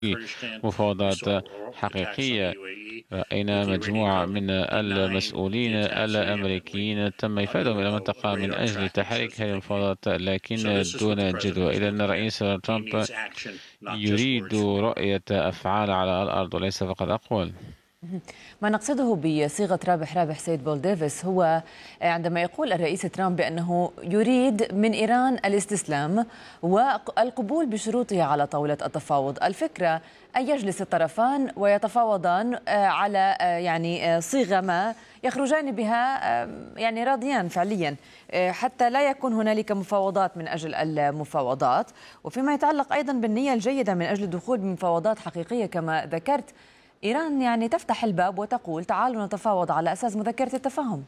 مفاوضات حقيقية. رأينا مجموعة من المسؤولين الأمريكيين تم إفادهم إلى المنطقة من أجل تحريك هذه المفاوضات، لكن دون جدوى. إذا الرئيس ترامب يريد رؤية أفعال على الأرض وليس فقط أقوال. ما نقصده بصيغة رابح رابح سيد بول ديفيس هو عندما يقول الرئيس ترامب بأنه يريد من إيران الاستسلام والقبول بشروطها على طاولة التفاوض. الفكرة أن يجلس الطرفان ويتفاوضان على يعني صيغة ما يخرجان بها يعني راضيان فعليا، حتى لا يكون هنالك مفاوضات من أجل المفاوضات. وفيما يتعلق أيضا بالنية الجيدة من أجل الدخول بمفاوضات حقيقية كما ذكرت، إيران يعني تفتح الباب وتقول تعالوا نتفاوض على أساس مذكرة التفاهم.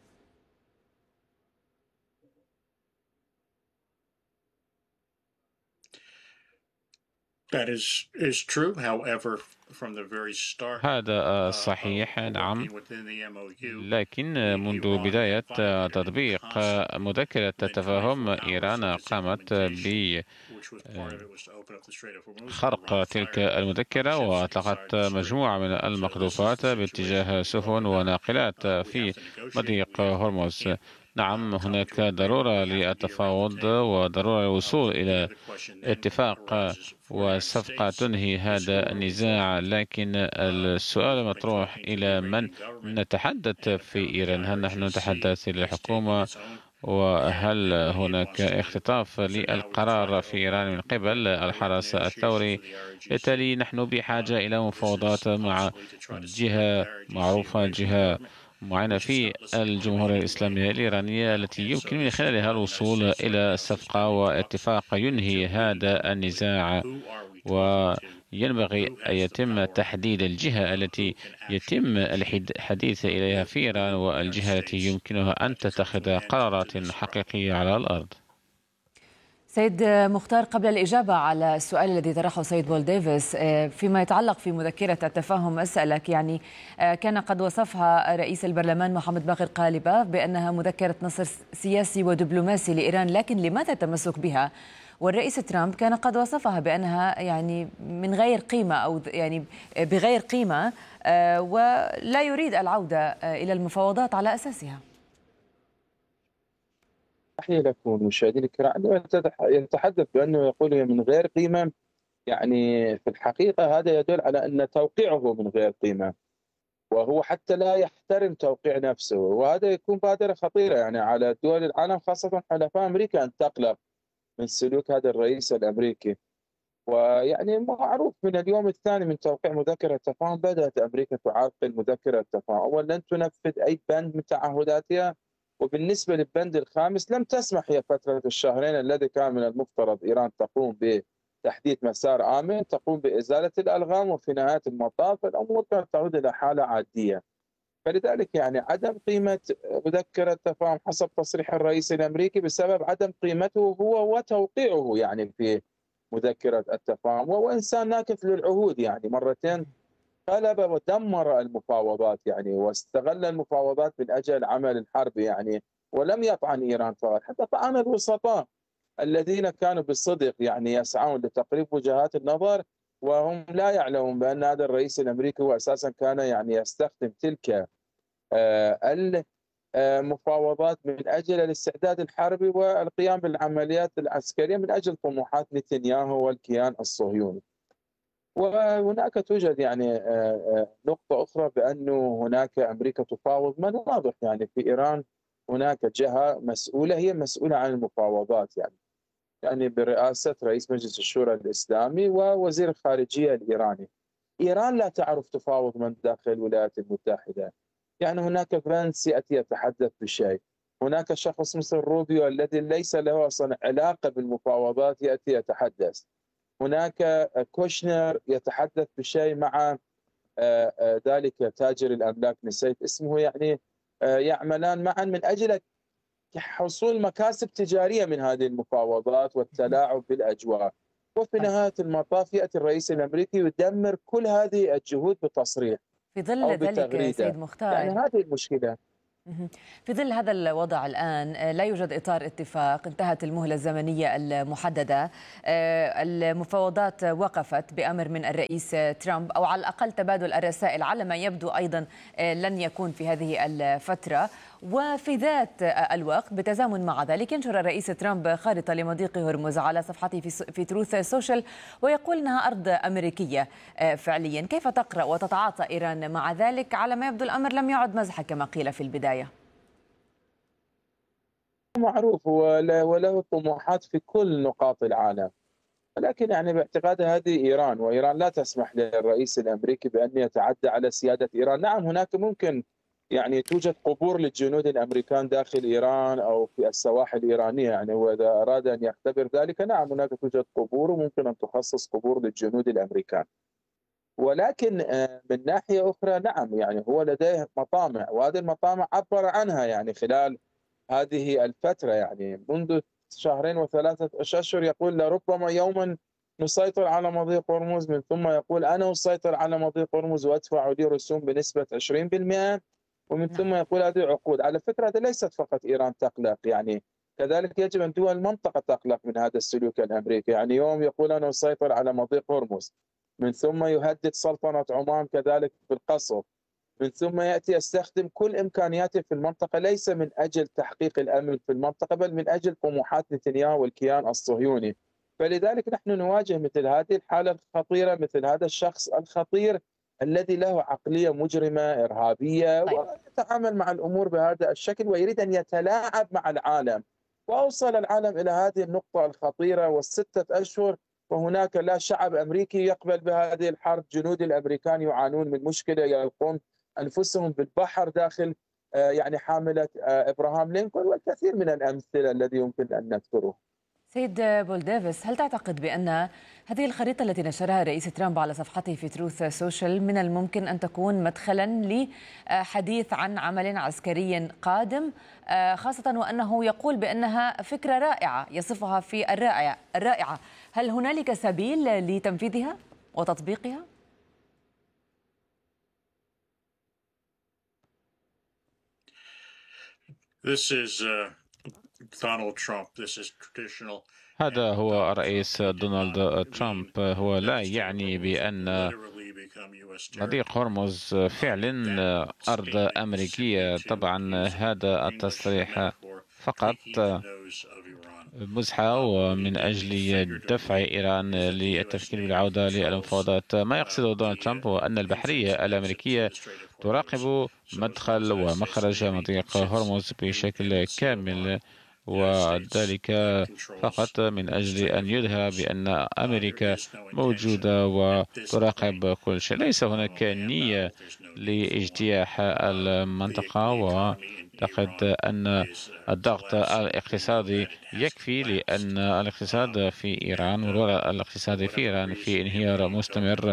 هذا صحيح، نعم. لكن منذ بداية تطبيق مذكرة التفاهم إيران قامت بخرق تلك المذكرة وأطلقت مجموعة من المقذوفات باتجاه سفن وناقلات في مضيق هرمز. نعم، هناك ضرورة للتفاوض وضرورة الوصول إلى اتفاق وصفقة تنهي هذا النزاع، لكن السؤال مطروح إلى من نتحدث في إيران؟ هل نحن نتحدث إلى الحكومة؟ وهل هناك اختطاف للقرار في إيران من قبل الحرس الثوري؟ بالتالي نحن بحاجة إلى مفاوضات مع جهة معروفة، جهة معينة في الجمهورية الإسلامية الإيرانية، التي يمكن من خلالها الوصول إلى صفقة واتفاق ينهي هذا النزاع. وينبغي أن يتم تحديد الجهة التي يتم الحديث إليها في إيران والجهة التي يمكنها أن تتخذ قرارات حقيقية على الأرض. سيد مختار، قبل الإجابة على السؤال الذي طرحه سيد بول ديفيس فيما يتعلق في مذكرة التفاهم، أسألك يعني كان قد وصفها رئيس البرلمان محمد باقر قالباف بأنها مذكرة نصر سياسي ودبلوماسي لإيران، لكن لماذا التمسك بها؟ والرئيس ترامب كان قد وصفها بأنها يعني من غير قيمة أو يعني بغير قيمة، ولا يريد العودة إلى المفاوضات على أساسها. تحية لكم مشاهدينا الكرام. عندما يتحدث بأنه يقول هي من غير قيمة، يعني في الحقيقة هذا يدل على أن توقيعه من غير قيمة، وهو حتى لا يحترم توقيع نفسه، وهذا يكون بادرة خطيرة يعني على دول العالم خاصة حلفاء أمريكا أن تقلق من سلوك هذا الرئيس الأمريكي. ويعني معروف من اليوم الثاني من توقيع مذكرة التفاهم بدأت أمريكا تعرقل مذكرة التفاهم. أولا لن تنفذ أي بند من تعهداتها، وبالنسبة للبند الخامس لم تسمح هي فترة الشهرين الذي كان من المفترض إيران تقوم بتحديد مسار آمن، تقوم بإزالة الألغام، وفي نهاية المطاف الأمور كانت تعود إلى حالة عادية. فلذلك يعني عدم قيمة مذكرة التفاهم حسب تصريح الرئيس الأمريكي بسبب عدم قيمته هو وتوقيعه يعني في مذكرة التفاهم. وهو إنسان ناكث للعهود، يعني مرتين قلب ودمر المفاوضات يعني، واستغل المفاوضات من أجل عمل الحرب يعني، ولم يطعن إيران فقط، حتى طعن الوسطاء الذين كانوا بالصدق يعني يسعون لتقريب وجهات النظر، وهم لا يعلمون بأن هذا الرئيس الأمريكي هو أساسا كان يعني يستخدم تلك المفاوضات من أجل الاستعداد الحربي والقيام بالعمليات العسكرية من أجل طموحات نتنياهو والكيان الصهيوني. وهناك توجد يعني نقطة أخرى بأنه هناك أمريكا تفاوض. من واضح يعني في إيران هناك جهة مسؤولة هي مسؤولة عن المفاوضات، يعني برئاسة رئيس مجلس الشورى الإسلامي ووزير الخارجية الإيراني. إيران لا تعرف تفاوض من داخل الولايات المتحدة. يعني هناك فانس يأتي يتحدث بشيء، هناك شخص مثل روبيو الذي ليس له أصلا علاقة بالمفاوضات يأتي يتحدث، هناك كوشنر يتحدث بشيء مع ذلك تاجر الأملاك نسيت اسمه، يعني يعملان معا من أجل حصول مكاسب تجارية من هذه المفاوضات والتلاعب بالأجواء. وفي نهاية المطاف يأتي الرئيس الأمريكي يدمر كل هذه الجهود بتصريح في ظل أو ذلك بتغريدة. سيد مختار، يعني هذه المشكلة. في ظل هذا الوضع الآن لا يوجد إطار اتفاق، انتهت المهلة الزمنية المحددة، المفاوضات وقفت بأمر من الرئيس ترامب، أو على الأقل تبادل الرسائل على ما يبدو أيضا لن يكون في هذه الفترة. وفي ذات الوقت بتزامن مع ذلك ينشر الرئيس ترامب خارطة لمضيق هرمز على صفحته في تروث سوشيال ويقول أنها أرض أمريكية فعليا. كيف تقرأ وتتعاطى إيران مع ذلك؟ على ما يبدو الأمر لم يعد مزحة كما قيل في البداية. معروف وله طموحات في كل نقاط العالم، ولكن يعني باعتقاد هذه إيران، وإيران لا تسمح للرئيس الأمريكي بأن يتعدى على سيادة إيران. نعم، هناك ممكن يعني توجد قبور للجنود الأمريكان داخل إيران أو في السواحل الإيرانية، يعني وإذا أراد أن يختبر ذلك نعم هناك توجد قبور وممكن أن تخصص قبور للجنود الأمريكان. ولكن من ناحية أخرى نعم يعني هو لديه مطامع، وهذه المطامع عبر عنها يعني خلال هذه الفترة، يعني منذ شهرين وثلاثة أشهر يقول لربما يوما نسيطر على مضيق هرمز، من ثم يقول أنا أسيطر على مضيق هرمز وأدفع لي رسوم بنسبة 20%، ومن ثم يقول هذه عقود. على فكرة هذه ليست فقط إيران تقلق، يعني كذلك يجب أن دول المنطقة تقلق من هذا السلوك الأمريكي. يعني يوم يقول أنا أسيطر على مضيق هرمز، من ثم يهدد سلطنة عمان كذلك بالقصف، من ثم يأتي يستخدم كل إمكانياته في المنطقة ليس من أجل تحقيق الأمن في المنطقة بل من أجل طموحات نتنياهو والكيان الصهيوني. فلذلك نحن نواجه مثل هذه الحالة الخطيرة، مثل هذا الشخص الخطير الذي له عقلية مجرمة إرهابية ويتعامل مع الأمور بهذا الشكل ويريد أن يتلاعب مع العالم، وأوصل العالم إلى هذه النقطة الخطيرة والستة أشهر وهناك لا شعب أمريكي يقبل بهذه الحرب. جنود الأمريكان يعانون من مشكلة، يلقون أنفسهم بالبحر داخل يعني حاملة إبراهام لينكولن، والكثير من الأمثلة الذي يمكن أن نذكره. سيد بولديفيس، هل تعتقد بأن هذه الخريطة التي نشرها الرئيس ترامب على صفحته في تروث سوشيال من الممكن أن تكون مدخلا لحديث عن عمل عسكري قادم، خاصة وأنه يقول بأنها فكرة رائعة يصفها في الرائعة؟ هل هنالك سبيل لتنفيذها وتطبيقها؟ هذا هو الرئيس دونالد ترامب. هو لا يعني بأن مضيق هرمز فعلا أرض أمريكية. طبعا هذا التصريح فقط مزحة ومن أجل دفع إيران للتفكير بالعودة للمفاوضات. ما يقصده دونالد ترامب هو أن البحرية الأمريكية تراقب مدخل ومخرج مضيق هرمز بشكل كامل، وذلك فقط من أجل أن يظهر بأن أمريكا موجودة وتراقب كل شيء. ليس هناك نية لاجتياح المنطقة، وأعتقد أن الضغط الاقتصادي يكفي، لأن الاقتصاد في إيران والوضع الاقتصادي في إيران في انهيار مستمر،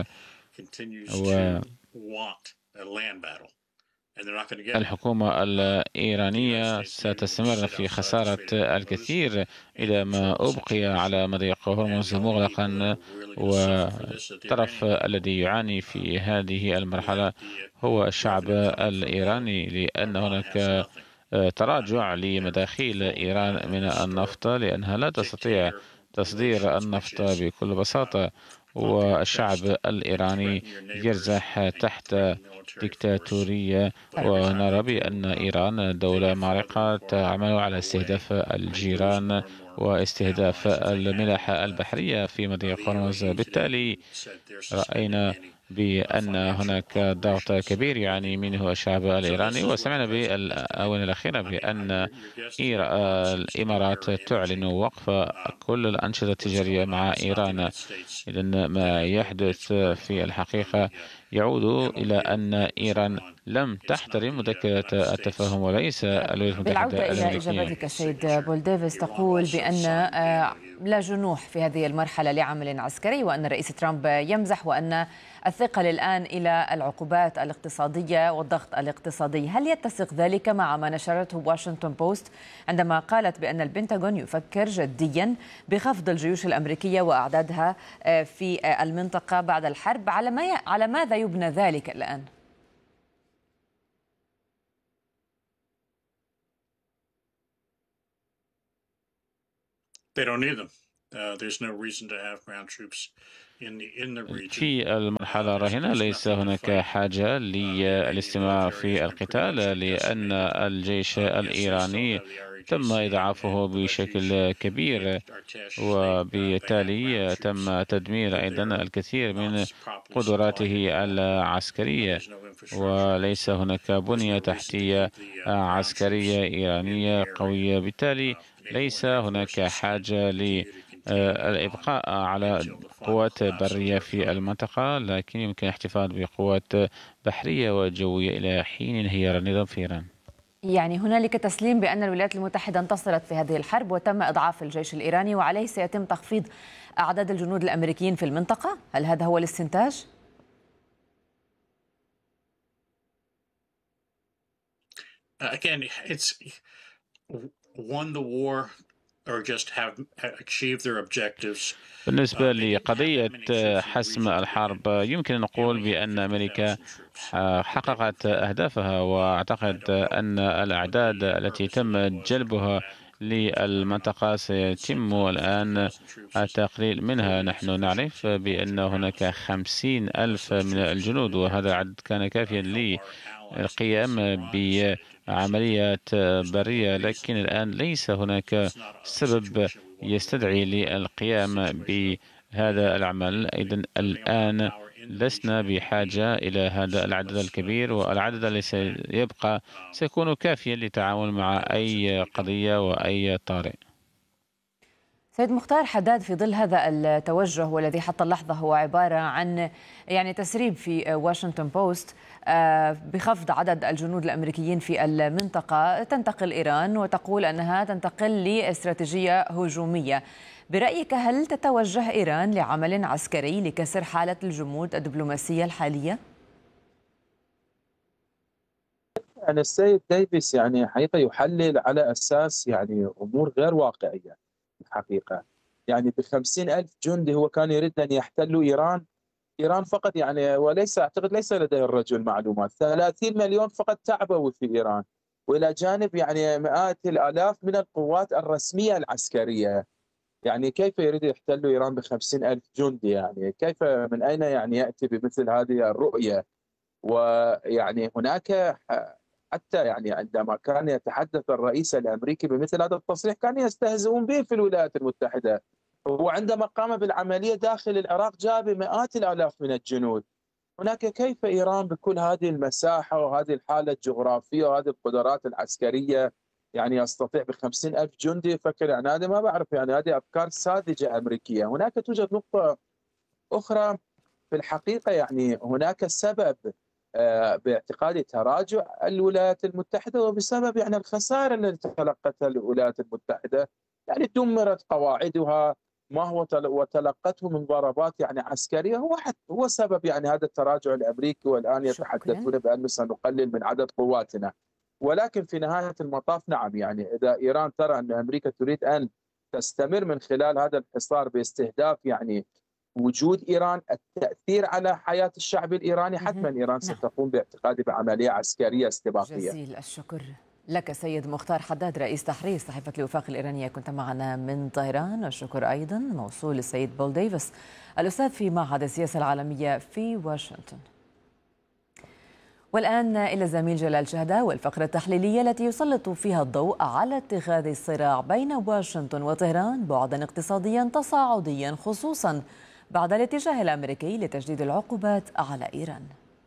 الحكومة الإيرانية ستستمر في خسارة الكثير إذا ما أبقي على مضيق هرمز مغلقا، والطرف الذي يعاني في هذه المرحلة هو الشعب الإيراني، لأن هناك تراجع لمداخيل إيران من النفط لأنها لا تستطيع تصدير النفط بكل بساطة، والشعب الإيراني يرزح تحت ديكتاتورية. ونرى بأن إيران دولة معرقة تعمل على استهداف الجيران واستهداف الملاحة البحرية في مضيق هرمز. بالتالي رأينا بأن هناك ضغط كبير يعاني منه الشعب الإيراني، وسمعنا بالآونة الأخيرة بأن الإمارات تعلن وقف كل الأنشطة التجارية مع إيران. إذن ما يحدث في الحقيقة يعود إلى أن إيران لم تحترم مذكرة التفاهم وليس الولايات المتحدة بالعودة إلى الأمريكية. إجابتك السيد بولديفيس، تقول بأن لا جنوح في هذه المرحلة لعمل عسكري، وأن الرئيس ترامب يمزح، وأن الثقل الآن إلى العقوبات الاقتصادية والضغط الاقتصادي. هل يتسق ذلك مع ما نشرته واشنطن بوست عندما قالت بأن البنتاغون يفكر جديا بخفض الجيوش الأمريكية وأعدادها في المنطقة بعد الحرب؟ على ماذا يبنى ذلك الآن؟ في المرحلة الراهنة ليس هناك حاجة للاستمرار في القتال، لأن الجيش الإيراني تم إضعافه بشكل كبير، وبالتالي تم تدمير أيضا الكثير من قدراته العسكرية، وليس هناك بنية تحتية عسكرية إيرانية قوية. بالتالي ليس هناك حاجة للإبقاء على قوات برية في المنطقة، لكن يمكن الاحتفاظ بقوات بحرية وجوية إلى حين انهيار النظام في إيران. يعني هنالك تسليم بأن الولايات المتحدة انتصرت في هذه الحرب وتم إضعاف الجيش الإيراني، وعليه سيتم تخفيض أعداد الجنود الأمريكيين في المنطقة. هل هذا هو الاستنتاج؟ بالنسبة لقضية حسم الحرب، يمكن أن نقول بأن أمريكا حققت أهدافها، وأعتقد أن الأعداد التي تم جلبها للمنطقة سيتم الآن التقليل منها. نحن نعرف بأن هناك 50,000 من الجنود، وهذا العدد كان كافيا للقيام بعمليات برية، لكن الآن ليس هناك سبب يستدعي للقيام بهذا العمل. إذن الآن لسنا بحاجة إلى هذا العدد الكبير، والعدد الذي سيبقى سيكون كافيا للتعامل مع أي قضية وأي طارئ. سيد مختار حداد، في ظل هذا التوجه والذي حتى اللحظة هو عبارة عن تسريب في واشنطن بوست بخفض عدد الجنود الأمريكيين في المنطقة، تنتقل إيران وتقول أنها تنتقل لاستراتيجية هجومية. برأيك هل تتوجه إيران لعمل عسكري لكسر حالة الجمود الدبلوماسية الحالية؟ السيد ديفيس حقيقة يحلل على أساس أمور غير واقعية الحقيقة. ب50,000 جندي هو كان يريد أن يحتلوا إيران فقط، وليس أعتقد ليس لديه الرجل معلومات. 30 مليون فقط تعبوا في إيران، وإلى جانب مئات الآلاف من القوات الرسمية العسكرية. كيف يريد يحتلوا إيران ب50,000 جندي؟ كيف، من أين يأتي بمثل هذه الرؤية؟ هناك حتى عندما كان يتحدث الرئيس الأمريكي بمثل هذا التصريح كان يستهزئون به في الولايات المتحدة. وعندما قام بالعملية داخل العراق جاء بمئات الآلاف من الجنود. هناك كيف إيران بكل هذه المساحة وهذه الحالة الجغرافية وهذه القدرات العسكرية يستطيع ب50,000 جندي؟ فكر هذا ما بعرف، هذه أفكار ساذجة أمريكية. هناك توجد نقطة أخرى في الحقيقة، هناك سبب باعتقادي تراجع الولايات المتحدة، وبسبب الخسائر التي تلقتها الولايات المتحدة. دمرت قواعدها ما هو وتلقته من ضربات عسكرية، هو سبب هذا التراجع الأمريكي. والآن يتحدثون بأنه سنقلل من عدد قواتنا. ولكن في نهاية المطاف نعم، إذا إيران ترى أن أمريكا تريد أن تستمر من خلال هذا الحصار باستهداف وجود إيران، التأثير على حياة الشعب الإيراني، حتما إيران ستقوم باعتقادي بعملية عسكرية استباقية. جزيل الشكر لك سيد مختار حداد، رئيس تحرير صحيفة الوفاق الإيرانية، كنت معنا من طهران. والشكر أيضا موصول للسيد بول ديفيس، الأستاذ في معهد السياسة العالمية في واشنطن. والآن إلى الزميل جلال شهدة والفقرة التحليلية التي يسلط فيها الضوء على اتخاذ الصراع بين واشنطن وطهران بعداً اقتصادياً تصاعدياً، خصوصاً بعد الاتجاه الأمريكي لتجديد العقوبات على إيران.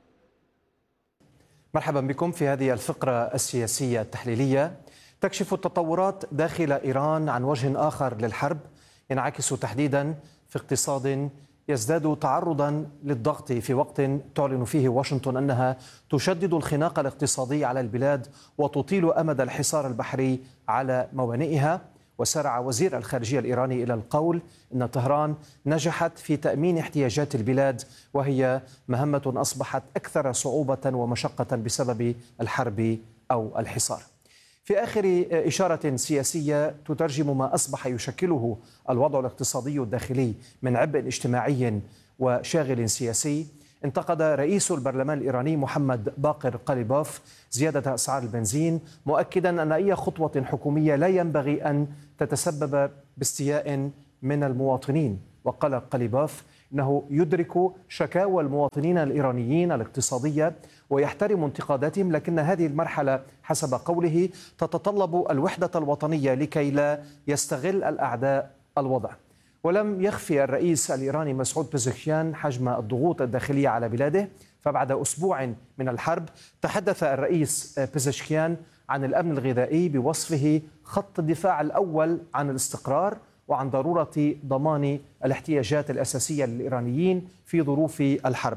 مرحبا بكم في هذه الفقرة السياسية التحليلية. تكشف التطورات داخل إيران عن وجه آخر للحرب، ينعكس تحديدا في اقتصاد يزداد تعرضا للضغط في وقت تعلن فيه واشنطن أنها تشدد الخناق الاقتصادي على البلاد وتطيل أمد الحصار البحري على موانئها. وسارع وزير الخارجية الإيراني إلى القول أن طهران نجحت في تأمين احتياجات البلاد، وهي مهمة أصبحت أكثر صعوبة ومشقة بسبب الحرب أو الحصار. في آخر إشارة سياسية تترجم ما أصبح يشكله الوضع الاقتصادي الداخلي من عبء اجتماعي وشاغل سياسي، انتقد رئيس البرلمان الإيراني محمد باقر قليباف زيادة أسعار البنزين، مؤكدا أن أي خطوة حكومية لا ينبغي أن تتسبب باستياء من المواطنين. وقال قليباف إنه يدرك شكاوى المواطنين الإيرانيين الاقتصادية ويحترم انتقاداتهم، لكن هذه المرحلة حسب قوله تتطلب الوحدة الوطنية لكي لا يستغل الأعداء الوضع. ولم يخفي الرئيس الإيراني مسعود بيزشكيان حجم الضغوط الداخلية على بلاده، فبعد أسبوع من الحرب تحدث الرئيس بيزشكيان عن الأمن الغذائي بوصفه خط الدفاع الأول عن الاستقرار وعن ضرورة ضمان الاحتياجات الأساسية للإيرانيين في ظروف الحرب.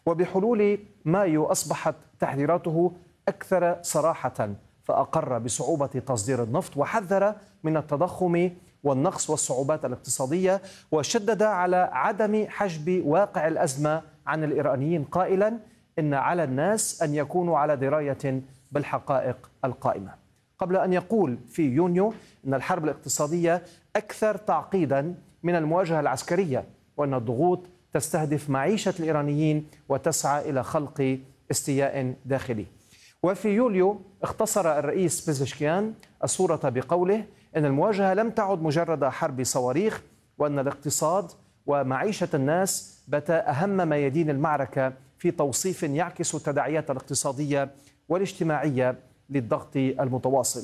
وبحلول مايو أصبحت تحذيراته أكثر صراحة، فأقر بصعوبة تصدير النفط وحذر من التضخم والنقص والصعوبات الاقتصادية، وشدد على عدم حجب واقع الأزمة عن الإيرانيين قائلا إن على الناس أن يكونوا على دراية بالحقائق القائمة، قبل أن يقول في يونيو أن الحرب الاقتصادية أكثر تعقيدا من المواجهة العسكرية، وأن الضغوط تستهدف معيشة الإيرانيين وتسعى إلى خلق استياء داخلي. وفي يوليو اختصر الرئيس بيزشكيان الصورة بقوله أن المواجهة لم تعد مجرد حرب صواريخ، وأن الاقتصاد ومعيشة الناس بتا أهم ميادين المعركة في توصيف يعكس التداعيات الاقتصادية والاجتماعية للضغط المتواصل.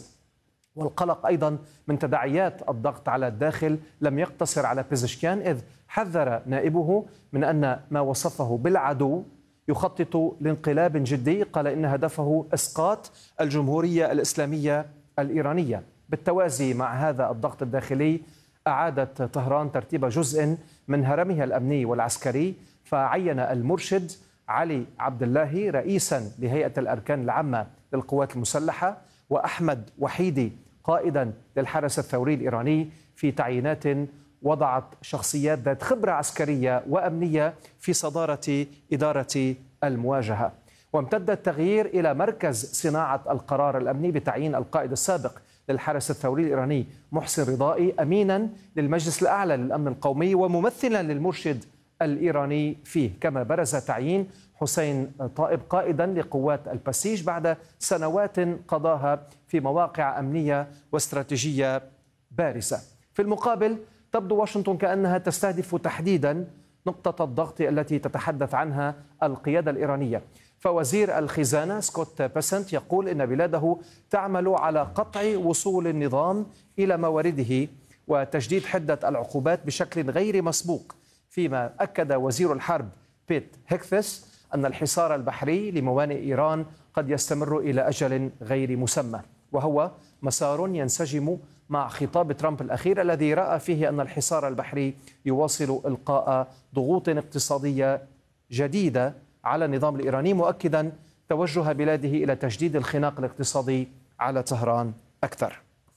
والقلق أيضا من تداعيات الضغط على الداخل لم يقتصر على بيزشكيان، إذ حذر نائبه من أن ما وصفه بالعدو يخطط لانقلاب جدي. قال إن هدفه إسقاط الجمهورية الإسلامية الإيرانية. بالتوازي مع هذا الضغط الداخلي أعادت طهران ترتيب جزء من هرمها الأمني والعسكري، فعين المرشد علي عبد الله رئيسا لهيئة الأركان العامة للقوات المسلحة، وأحمد وحيدي قائدا للحرس الثوري الإيراني، في تعيينات وضعت شخصيات ذات خبرة عسكرية وأمنية في صدارة إدارة المواجهة. وامتد التغيير إلى مركز صناعة القرار الأمني بتعيين القائد السابق للحرس الثوري الإيراني محسن رضائي أمينا للمجلس الأعلى للأمن القومي وممثلا للمرشد الإيراني فيه، كما برز تعيين حسين طائب قائدا لقوات البسيج بعد سنوات قضاها في مواقع أمنية واستراتيجية بارزة. في المقابل تبدو واشنطن كأنها تستهدف تحديدا نقطة الضغط التي تتحدث عنها القيادة الإيرانية. فوزير الخزانة سكوت بيسنت يقول إن بلاده تعمل على قطع وصول النظام إلى موارده وتجديد حدة العقوبات بشكل غير مسبوق، فيما أكد وزير الحرب بيت هيكثس أن الحصار البحري لموانئ إيران قد يستمر إلى أجل غير مسمى، وهو مسار ينسجم مع خطاب ترامب الأخير الذي رأى فيه أن الحصار البحري يواصل إلقاء ضغوط اقتصادية جديدة على النظام الإيراني، مؤكدا توجه بلاده إلى تجديد الخناق الاقتصادي على طهران أكثر.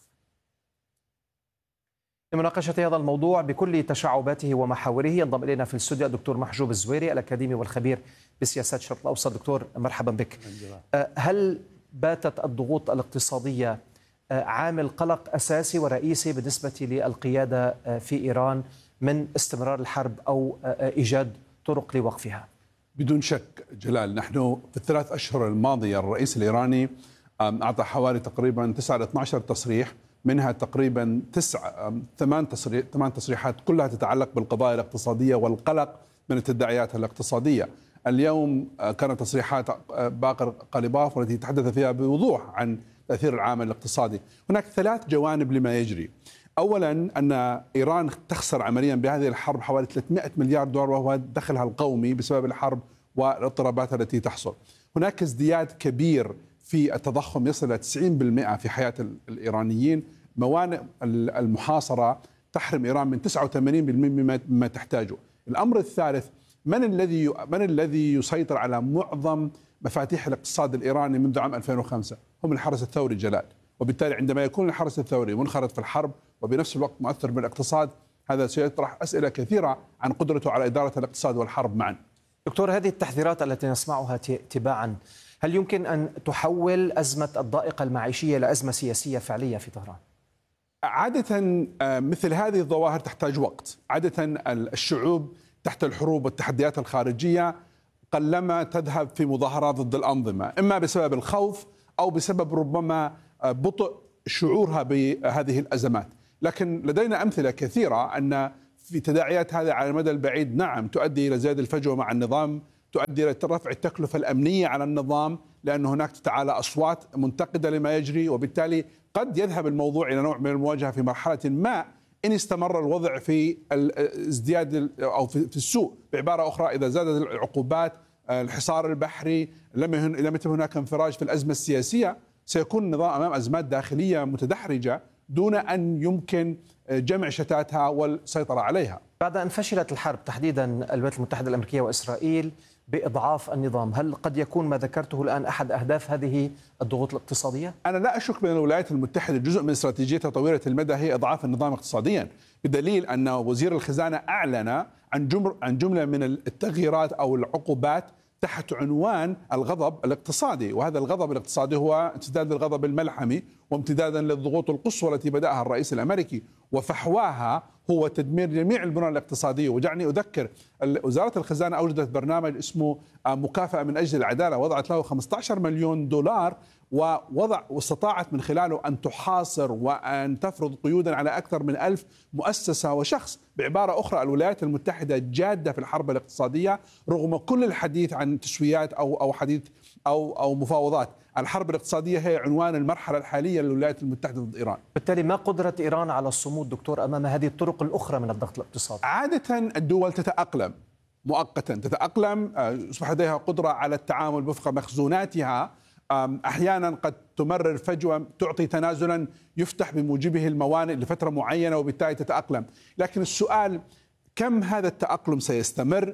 لمناقشة هذا الموضوع بكل تشعباته ومحاوره ينضم إلينا في الاستوديو الدكتور محجوب الزويري الأكاديمي والخبير بسياسات الشرق الأوسط. دكتور مرحبا بك. هل باتت الضغوط الاقتصادية عامل قلق أساسي ورئيسي بالنسبة للقيادة في إيران من استمرار الحرب أو إيجاد طرق لوقفها؟ بدون شك جلال، نحن في الثلاث أشهر الماضية الرئيس الإيراني أعطى حوالي تقريبا 9 إلى 12 تصريح، منها تقريبا 8 تصريحات كلها تتعلق بالقضايا الاقتصادية والقلق من التداعيات الاقتصادية. اليوم كانت تصريحات باقر قليباف والتي تحدث فيها بوضوح عن تأثير العامل الاقتصادي. هناك 3 جوانب لما يجري. أولا أن إيران تخسر عمليا بهذه الحرب حوالي 300 مليار دولار وهو دخلها القومي بسبب الحرب والاضطرابات التي تحصل. هناك ازدياد كبير في التضخم يصل إلى 90% في حياة الإيرانيين. موانئ المحاصرة تحرم إيران من 89% مما تحتاجه. الأمر الثالث، من الذي يسيطر على معظم مفاتيح الاقتصاد الإيراني منذ عام 2005؟ هم الحرس الثوري جلال. وبالتالي عندما يكون الحرس الثوري منخرط في الحرب وبنفس الوقت مؤثر بالاقتصاد، هذا سيطرح أسئلة كثيرة عن قدرته على إدارة الاقتصاد والحرب معا. دكتور، هذه التحذيرات التي نسمعها تباعا هل يمكن أن تحول أزمة الضائقة المعيشية إلى أزمة سياسية فعلية في طهران؟ عادة مثل هذه الظواهر تحتاج وقت. عادة الشعوب تحت الحروب والتحديات الخارجية قلما تذهب في مظاهرات ضد الأنظمة، إما بسبب الخوف أو بسبب ربما بطء شعورها بهذه الأزمات. لكن لدينا أمثلة كثيرة أن في تداعيات هذه على المدى البعيد نعم تؤدي إلى زيادة الفجوة مع النظام، تؤدي إلى رفع التكلفة الأمنية على النظام، لأن هناك تتعالى أصوات منتقدة لما يجري، وبالتالي قد يذهب الموضوع إلى نوع من المواجهة في مرحلة ما إن استمر الوضع في ازدياد أو في السوء. بعبارة أخرى، إذا زادت العقوبات، الحصار البحري، لم يتم هناك انفراج في الأزمة السياسية، سيكون النظام أمام أزمات داخلية متدحرجة دون أن يمكن جمع شتاتها والسيطرة عليها. بعد أن فشلت الحرب تحديدا الولايات المتحدة الأمريكية وإسرائيل بإضعاف النظام، هل قد يكون ما ذكرته الآن أحد أهداف هذه الضغوط الاقتصادية؟ أنا لا أشك بأن الولايات المتحدة جزء من استراتيجيتها طويلة المدى هي إضعاف النظام اقتصاديا، بدليل أن وزير الخزانة أعلن عن جملة من التغييرات أو العقوبات تحت عنوان الغضب الاقتصادي، وهذا الغضب الاقتصادي هو امتداد للغضب الملحمي وامتدادا للضغوط القصوى التي بدأها الرئيس الأمريكي، وفحواها هو تدمير جميع البنى الاقتصادية. ودعني أذكر، وزارة الخزانة أوجدت برنامج اسمه مكافأة من أجل العدالة، وضعت له 15 مليون دولار، واستطاعت من خلاله أن تحاصر وأن تفرض قيودا على أكثر من 1000 مؤسسة وشخص. بعبارة أخرى، الولايات المتحدة جادة في الحرب الاقتصادية رغم كل الحديث عن تسويات أو حديث أو مفاوضات. الحرب الاقتصادية هي عنوان المرحلة الحالية للولايات المتحدة ضد إيران. بالتالي ما قدرة إيران على الصمود دكتور أمام هذه الطرق الأخرى من الضغط الاقتصادي؟ عادة الدول تتأقلم مؤقتا، تتأقلم، يصبح لديها قدرة على التعامل وفق مخزوناتها. أحيانا قد تمرر فجوة تعطي تنازلا يفتح بموجبه الموانئ لفترة معينة وبالتالي تتأقلم. لكن السؤال، كم هذا التأقلم سيستمر؟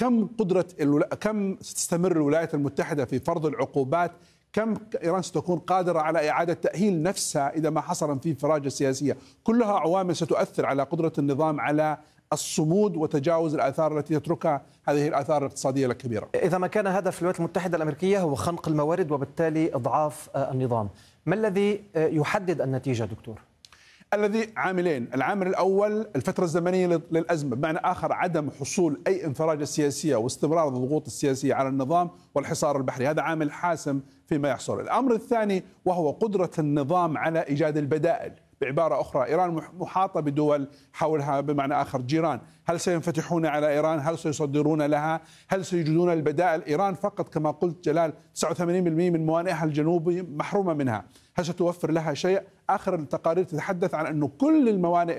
كم ستستمر الولايات المتحدة في فرض العقوبات؟ كم إيران ستكون قادرة على إعادة تأهيل نفسها إذا ما حصل في انفراجة سياسية؟ كلها عوامل ستؤثر على قدرة النظام على الصمود وتجاوز الآثار التي تتركها هذه الآثار الاقتصادية الكبيرة. إذا ما كان هدف الولايات المتحدة الأمريكية هو خنق الموارد وبالتالي إضعاف النظام، ما الذي يحدد النتيجة دكتور؟ الذي عاملين، العامل الأول الفترة الزمنية للأزمة، بمعنى آخر عدم حصول أي انفراجة سياسية واستمرار الضغوط السياسية على النظام والحصار البحري، هذا عامل حاسم فيما يحصل. الأمر الثاني وهو قدرة النظام على إيجاد البدائل. بعبارة أخرى، إيران محاطة بدول حولها، بمعنى آخر جيران، هل سينفتحون على إيران؟ هل سيصدرون لها؟ هل سيجدون البدائل؟ إيران فقط كما قلت جلال 89% من موانئها الجنوبية محرومة منها، هل ستوفر لها شيء؟ آخر التقارير تتحدث عن أنه كل الموانئ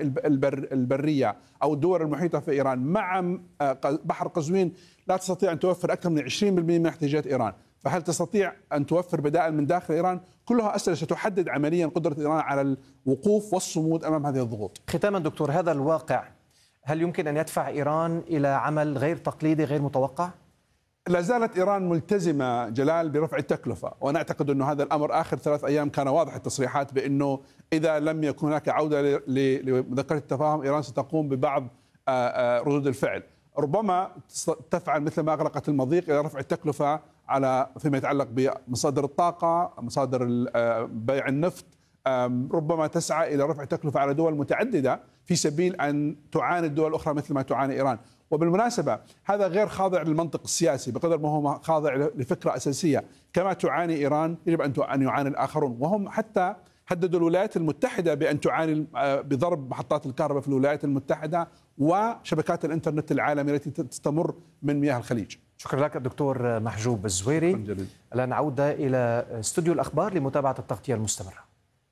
البرية أو الدول المحيطة في إيران مع بحر قزوين لا تستطيع أن توفر أكثر من 20% من احتياجات إيران، فهل تستطيع أن توفر بدائل من داخل إيران؟ كلها أسئلة ستحدد عمليا قدرة إيران على الوقوف والصمود أمام هذه الضغوط. ختاما دكتور، هذا الواقع هل يمكن أن يدفع إيران إلى عمل غير تقليدي غير متوقع؟ لا زالت إيران ملتزمة جلال برفع التكلفة، وأنا أعتقد أنه هذا الأمر آخر 3 أيام كان واضح التصريحات بأنه إذا لم يكن هناك عودة لمذكرة التفاهم إيران ستقوم ببعض ردود الفعل، ربما تفعل مثل ما أغلقت المضيق إلى رفع التكلفة على فيما يتعلق بمصادر الطاقة، مصادر بيع النفط، ربما تسعى إلى رفع التكلفة على دول متعددة في سبيل أن تعاني الدول الأخرى مثل ما تعاني إيران. وبالمناسبة هذا غير خاضع للمنطق السياسي بقدر ما هو خاضع لفكرة أساسية، كما تعاني إيران يجب أن يعاني الآخرون، وهم حتى هددوا الولايات المتحدة بأن تعاني بضرب محطات الكهرباء في الولايات المتحدة وشبكات الإنترنت العالمي التي تستمر من مياه الخليج. شكرا لك الدكتور محجوب الزويري. الآن عودة إلى استوديو الأخبار لمتابعة التغطية المستمرة.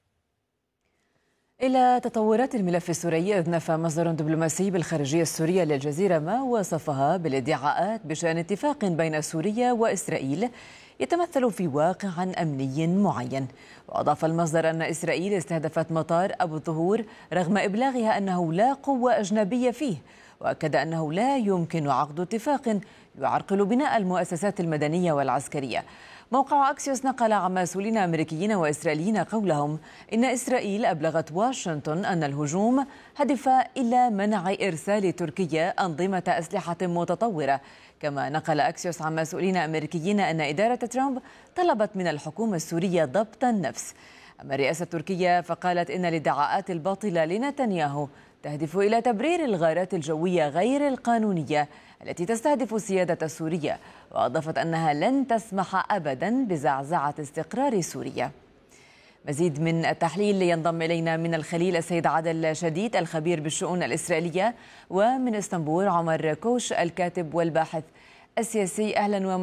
إلى تطورات الملف السوري، أذنف مصدر دبلوماسي بالخارجية السورية للجزيرة ما وصفها بالادعاءات بشأن اتفاق بين سوريا وإسرائيل يتمثل في واقع أمني معين. وأضاف المصدر أن إسرائيل استهدفت مطار أبو الظهور رغم إبلاغها أنه لا قوة أجنبية فيه، وأكد أنه لا يمكن عقد اتفاق يعرقل بناء المؤسسات المدنية والعسكرية. موقع أكسيوس نقل عن مسؤولين أمريكيين وإسرائيليين قولهم إن إسرائيل أبلغت واشنطن أن الهجوم هدف إلى منع إرسال تركيا أنظمة أسلحة متطورة. كما نقل أكسيوس عن مسؤولين أمريكيين أن إدارة ترامب طلبت من الحكومة السورية ضبط النفس. أما الرئاسة التركية فقالت إن الادعاءات الباطلة لنتنياهو تهدف إلى تبرير الغارات الجوية غير القانونية التي تستهدف السيادة السورية، وأضافت أنها لن تسمح أبدا بزعزعة استقرار سوريا. مزيد من التحليل ينضم إلينا من الخليل السيد عادل شديد الخبير بالشؤون الإسرائيلية، ومن اسطنبول عمر كوش الكاتب والباحث السياسي. أهلا